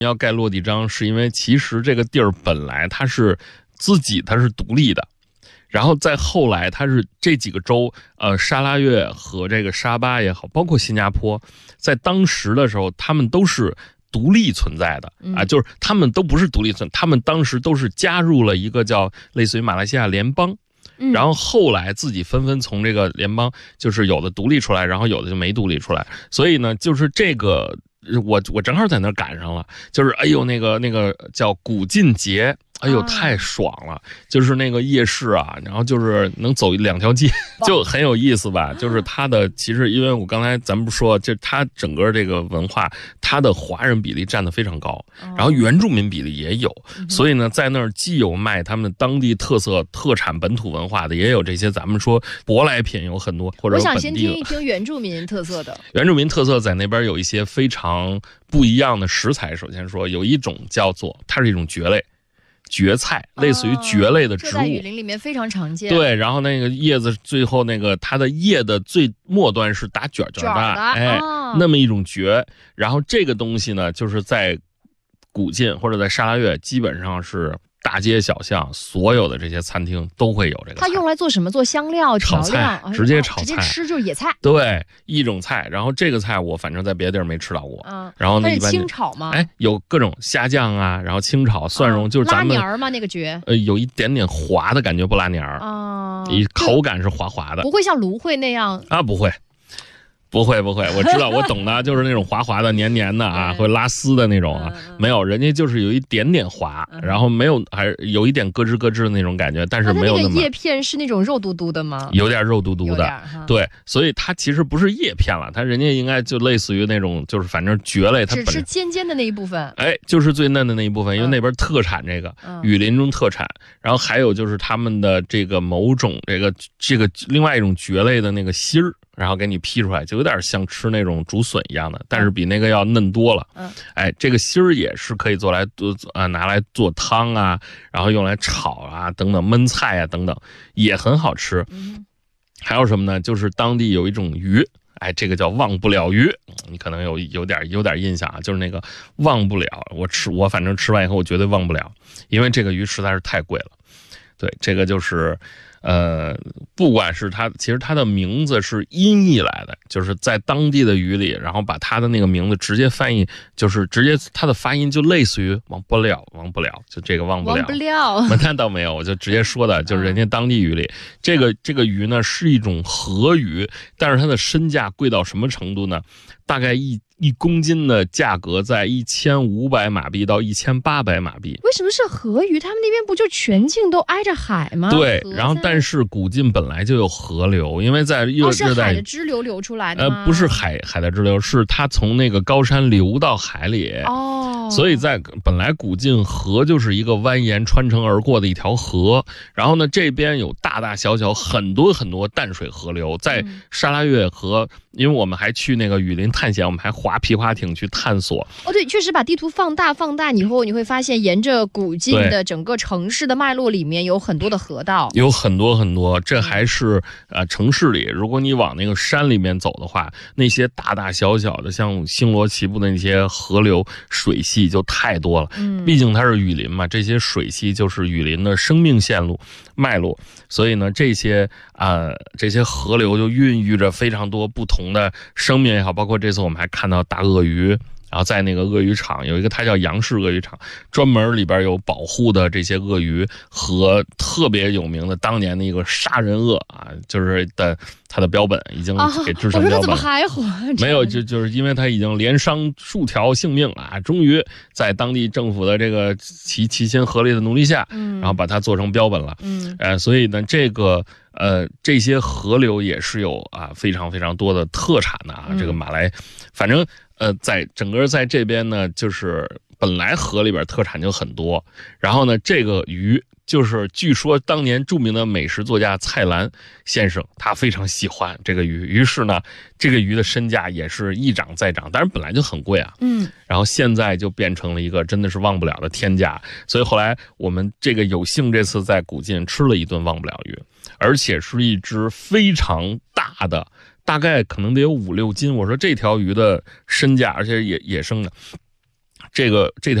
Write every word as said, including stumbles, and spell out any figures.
要盖落地章，是因为其实这个地儿本来它是自己它是独立的，然后再后来它是这几个州，呃，沙拉越和这个沙巴也好，包括新加坡，在当时的时候，他们都是独立存在的啊，就是他们都不是独立存在，他们当时都是加入了一个叫类似于马来西亚联邦。然后后来自己纷纷从这个联邦，就是有的独立出来，然后有的就没独立出来。所以呢，就是这个我我正好在那儿赶上了，就是哎呦那个那个叫古晋节，哎呦太爽了，就是那个夜市啊，然后就是能走两条街，就很有意思吧。就是它的其实因为我刚才咱们不说，就它整个这个文化，它的华人比例占得非常高，然后原住民比例也有，所以呢，在那儿既有卖他们当地特色特产本土文化的，也有这些咱们说舶来品有很多，或者我想先听一听原住民特色的。 原住民特色在那边有一些非常不一样的食材。首先说，有一种叫做它是一种蕨类。蕨菜类似于蕨类的植物， 热带雨林里面非常常见。 对，然后那个叶子最后那个它的叶的最末端是打卷卷的，哎、哦，那么一种蕨。然后这个东西呢，就是在古晋或者在沙拉越，基本上是大街小巷所有的这些餐厅都会有这个菜。 它用来做什么？做香料、调料， 炒菜，直接炒菜， 直接吃就是野菜。 对，一种菜。然后这个菜我反正在别的地儿没吃到过。嗯，然后呢，一般清炒吗？ 哎，有各种虾酱啊，然后清炒、蒜蓉，就是咱们拉黏儿吗？那个蕨， 呃，有一点点滑的感觉，不拉黏儿啊，口感是滑滑的， 不会像芦荟那样啊，不会。不会不会，我知道我懂的，就是那种滑滑的、黏黏的啊，会拉丝的那种啊，没有，人家就是有一点点滑，然后没有，还是有一点咯吱咯吱的那种感觉，但是没有那么。 那个叶片是那种肉嘟嘟的吗？ 有点肉嘟嘟的，对，所以它其实不是叶片了，它人家应该就类似于那种，就是反正蕨类，它只吃尖尖的那一部分。 哎，就是最嫩的那一部分，因为那边特产这个，雨林中特产，然后还有就是他们的这个某种这个这个另外一种蕨类的那个芯儿。然后给你劈出来，就有点像吃那种竹笋一样的，但是比那个要嫩多了。嗯，哎，这个芯儿也是可以做来做啊，拿来做汤啊，然后用来炒啊，等等焖菜啊，等等，也很好吃。嗯，还有什么呢？就是当地有一种鱼，哎，这个叫忘不了鱼，你可能有有点有点印象啊，就是那个忘不了。我吃我反正吃完以后我绝对忘不了，因为这个鱼实在是太贵了。对，这个就是。呃，不管是它，其实它的名字是音译来的，就是在当地的语里，然后把它的那个名字直接翻译，就是直接它的发音就类似于忘不了，忘不了，就这个忘不了。 忘不了， 那倒没有，我就直接说的，就是人家当地语里，这个这个鱼呢是一种河鱼，但是它的身价贵到什么程度呢？大概一一公斤的价格在一千五百马币到一千八百马币。 为什么是河鱼？他们那边不就全境都挨着海吗？ 对，然后但是古晋本来就有河流，因为在热哦是海的支流流出来的吗？ 呃，不是海海的支流，是它从那个高山流到海里。哦，所以在本来古晋河就是一个蜿蜒穿城而过的一条河，然后呢这边有大大小小很多很多淡水河流，在沙拉越河。因为我们还去那个雨林探险，我们还划皮划艇去探索。 哦，对，确实把地图放大放大以后，你会发现沿着古晋的整个城市的脉络里面有很多的河道， 有很多很多。这还是呃城市里，如果你往那个山里面走的话，那些大大小小的像星罗棋布的那些河流水系就太多了。嗯，毕竟它是雨林嘛，这些水系就是雨林的生命线路脉络，所以呢，这些啊、呃、这些河流就孕育着非常多不同。的生命也好，包括这次我们还看到大鳄鱼，然后在那个鳄鱼场有一个，它叫杨氏鳄鱼场，专门里边有保护的这些鳄鱼和特别有名的当年的一个杀人鳄啊，就是的它的标本已经给制成标本了。 我说它怎么还活？ 没有，就就是因为它已经连伤数条性命啊，终于在当地政府的这个齐齐心合力的努力下，嗯，然后把它做成标本了，嗯，呃，所以呢，这个。呃，这些河流也是有啊非常非常多的特产的啊。嗯、这个马来，反正呃，在整个在这边呢，就是本来河里边特产就很多，然后呢，这个鱼就是据说当年著名的美食作家蔡澜先生他非常喜欢这个鱼，于是呢，这个鱼的身价也是一涨再涨，当然本来就很贵啊，嗯，然后现在就变成了一个真的是忘不了的天价，所以后来我们这个有幸这次在古晋吃了一顿忘不了鱼。而且是一只非常大的，大概可能得有五六斤。我说这条鱼的身价，而且野野生的， 这个这条